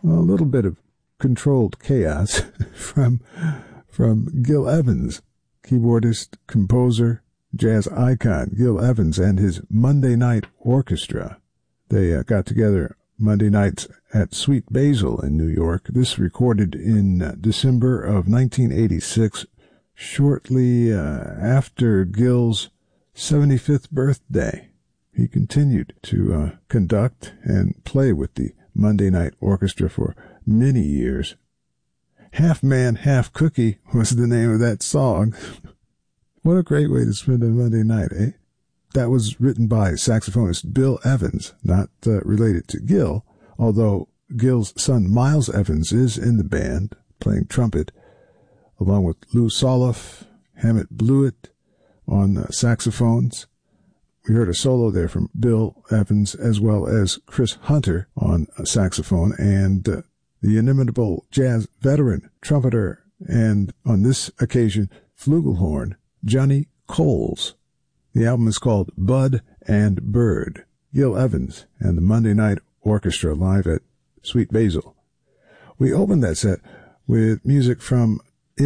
a little bit of controlled chaos from Gil Evans, keyboardist, composer, jazz icon Gil Evans and his Monday Night Orchestra. They got together Monday nights at Sweet Basil in New York. This recorded in December of 1986, shortly after Gil's 75th birthday. He continued to conduct and play with the Monday Night Orchestra for many years. Half Man, Half Cookie was the name of that song. What a great way to spend a Monday night, eh? That was written by saxophonist Bill Evans, not related to Gil, although Gil's son Miles Evans is in the band, playing trumpet, along with Lou Soloff, Hammett Blewett on saxophones. We heard a solo there from Bill Evans, as well as Chris Hunter on saxophone, and the inimitable jazz veteran, trumpeter, and on this occasion, flugelhorn, Johnny Coles. The album is called Bud and Bird. Gil Evans and the Monday Night Orchestra live at Sweet Basil. We opened that set with music from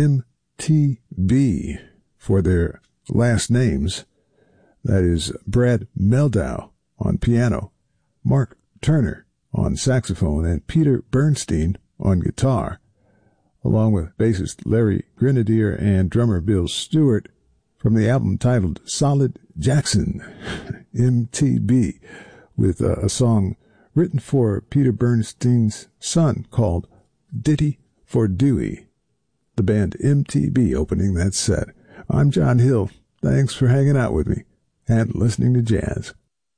MTB for their last names. That is Brad Meldau on piano, Mark Turner on saxophone, and Peter Bernstein on guitar, along with bassist Larry Grenadier and drummer Bill Stewart, from the album titled Solid Jackson, MTB, with a song written for Peter Bernstein's son called Ditty for Dewey. The band MTB opening that set. I'm John Hill. Thanks for hanging out with me and listening to jazz.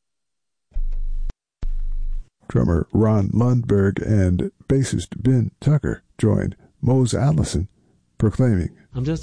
Drummer Ron Lundberg and bassist Ben Tucker joined Mose Allison, proclaiming, I'm just